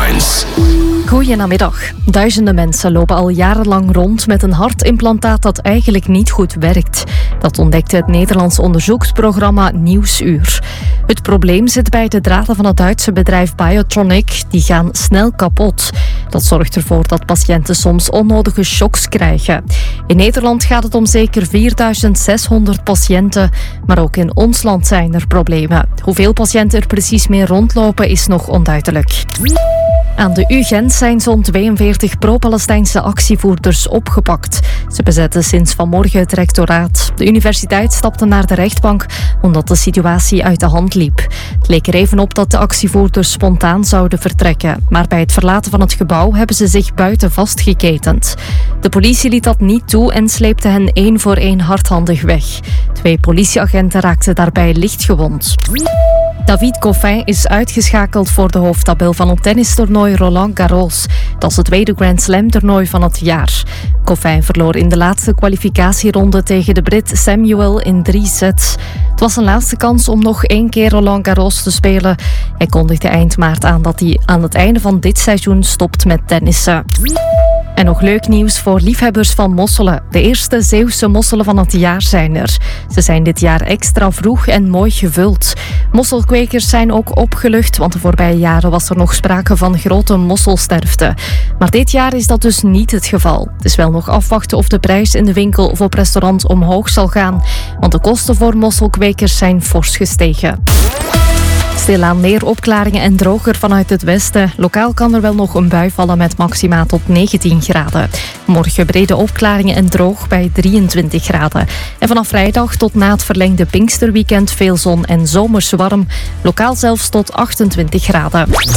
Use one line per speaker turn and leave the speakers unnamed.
Headlines.
Goedemiddag. Duizenden mensen lopen al jarenlang rond met een hartimplantaat dat eigenlijk niet goed werkt. Dat ontdekte het Nederlands onderzoeksprogramma Nieuwsuur. Het probleem zit bij de draden van het Duitse bedrijf Biotronic. Die gaan snel kapot. Dat zorgt ervoor dat patiënten soms onnodige shocks krijgen. In Nederland gaat het om zeker 4600 patiënten. Maar ook in ons land zijn er problemen. Hoeveel patiënten er precies mee rondlopen is nog onduidelijk. Aan de UGent zijn zo'n 42 pro-Palestijnse actievoerders opgepakt. Ze bezetten sinds vanmorgen het rectoraat. De universiteit stapte naar de rechtbank omdat de situatie uit de hand liep. Het leek er even op dat de actievoerders spontaan zouden vertrekken. Maar bij het verlaten van het gebouw hebben ze zich buiten vastgeketend. De politie liet dat niet toe en sleepte hen 1 voor 1 hardhandig weg. 2 politieagenten raakten daarbij lichtgewond. David Goffin is uitgeschakeld voor de hoofdtabel van het tennistoernooi Roland Garros. Dat is het tweede Grand Slam toernooi van het jaar. Goffin verloor in de laatste kwalificatieronde tegen de Brit Samuel in 3 sets. Het was zijn laatste kans om nog 1 keer Roland Garros te spelen. Hij kondigde eind maart aan dat hij aan het einde van dit seizoen stopt met tennissen. En nog leuk nieuws voor liefhebbers van mosselen. De eerste Zeeuwse mosselen van het jaar zijn er. Ze zijn dit jaar extra vroeg en mooi gevuld. Mosselkwekers zijn ook opgelucht, want de voorbije jaren was er nog sprake van grote mosselsterfte. Maar dit jaar is dat dus niet het geval. Het is wel nog afwachten of de prijs in de winkel of op restaurant omhoog zal gaan, want de kosten voor mosselkwekers zijn fors gestegen. Stilaan meer opklaringen en droger vanuit het westen. Lokaal kan er wel nog een bui vallen met maxima tot 19 graden. Morgen brede opklaringen en droog bij 23 graden. En vanaf vrijdag tot na het verlengde Pinksterweekend veel zon en zomers warm. Lokaal zelfs tot 28 graden.